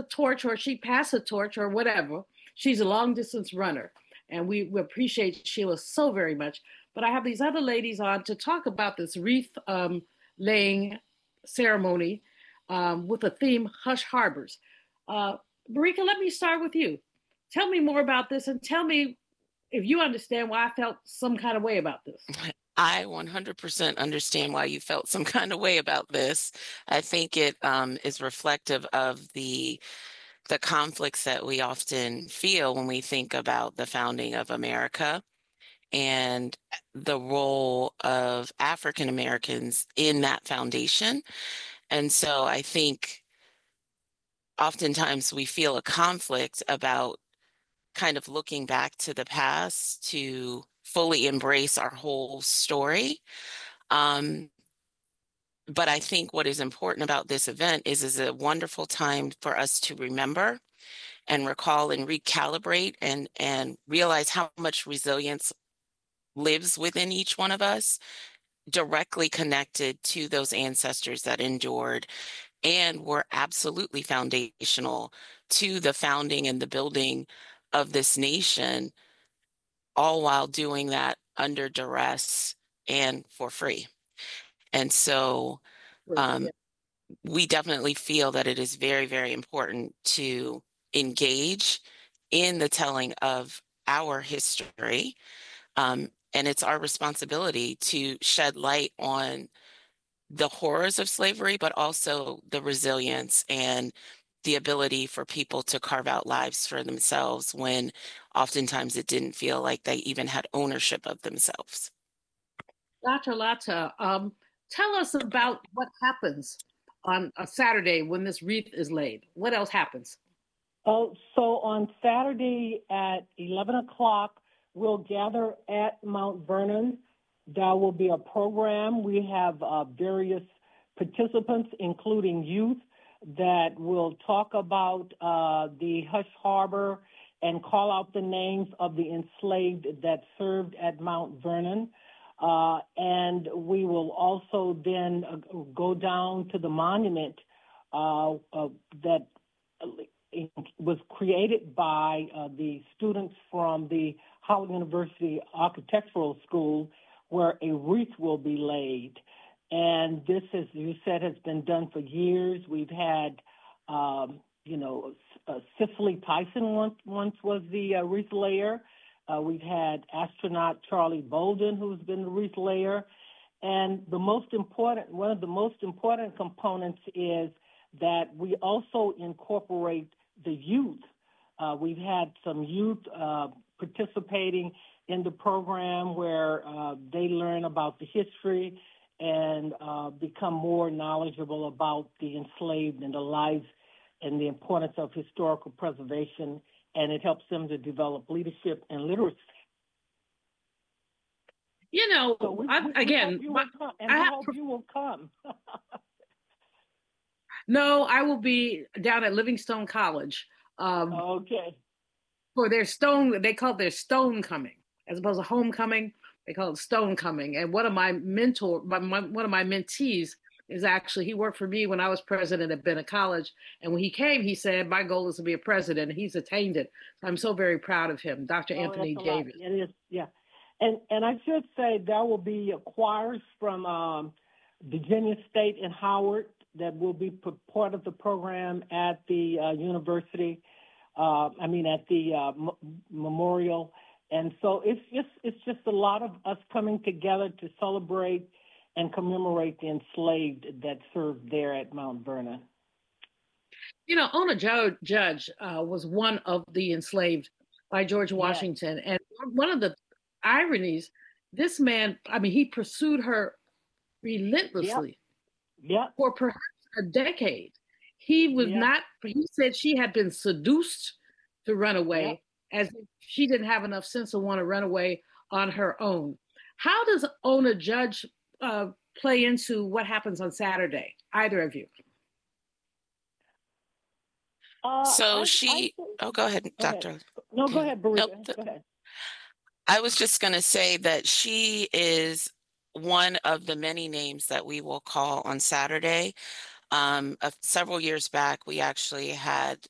the torch, or she passed the torch, or whatever. She's a long distance runner, and we appreciate Sheila so very much. But I have these other ladies on to talk about this wreath laying ceremony with the theme Hush Harbors. Marika, let me start with you. Tell me more about this, and tell me if you understand why I felt some kind of way about this. I 100% understand why you felt some kind of way about this. I think it is reflective of the conflicts that we often feel when we think about the founding of America and the role of African Americans in that foundation. And so I think oftentimes we feel a conflict about kind of looking back to the past to fully embrace our whole story. Um, but I think what is important about this event is a wonderful time for us to remember and recall and recalibrate and realize how much resilience lives within each one of us, directly connected to those ancestors that endured and were absolutely foundational to the founding and the building of this nation, all while doing that under duress and for free. And so um, we definitely feel that it is very, very important to engage in the telling of our history. And it's our responsibility to shed light on the horrors of slavery, but also the resilience and the ability for people to carve out lives for themselves when oftentimes it didn't feel like they even had ownership of themselves. Dr. Lata, tell us about what happens on a Saturday when this wreath is laid. What else happens? Oh, so on Saturday at 11 o'clock, we'll gather at Mount Vernon. There will be a program. We have various participants, including youth, that will talk about the Hush Harbor and call out the names of the enslaved that served at Mount Vernon. And we will also then go down to the monument that was created by the students from the Howard University Architectural School, where a wreath will be laid. And this, as you said, has been done for years. We've had, Cicely Tyson once was the wreath layer. We've had astronaut Charlie Bolden, who's been the wreath layer. And one of the most important components is that we also incorporate the youth. We've had some youth participating in the program where they learn about the history and become more knowledgeable about the enslaved and the lives and the importance of historical preservation, and it helps them to develop leadership and literacy. So I hope you will come. No, I will be down at Livingstone College. Okay. For their stone, they call it their stone coming, as opposed to homecoming. They call it stone coming. And one of my one of my mentees is actually, he worked for me when I was president at Bennett College. And when he came, he said, my goal is to be a president, and he's attained it. So I'm so very proud of him, Dr. Anthony Davis. It is, yeah. And I should say there will be choirs from Virginia State and Howard that will be part of the program at the university. At the memorial. And so it's just a lot of us coming together to celebrate and commemorate the enslaved that served there at Mount Vernon. Ona Judge was one of the enslaved by George Washington. Yes. And one of the ironies, this man, he pursued her relentlessly for perhaps a decade. He was not, he said she had been seduced to run away, as if she didn't have enough sense to want to run away on her own. How does Ona Judge play into what happens on Saturday, either of you? Go ahead, Doctor. No, go ahead, Barita. Nope. Go ahead. I was just going to say that she is one of the many names that we will call on Saturday. Several years back, we actually had